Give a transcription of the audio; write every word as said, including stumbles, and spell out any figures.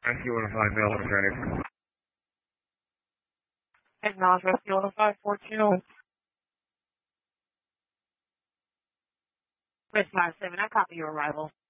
Rescue one oh five, mail order ready. Acknowledge Rescue one oh five, fourteen oh. Red five seven, I copy your arrival.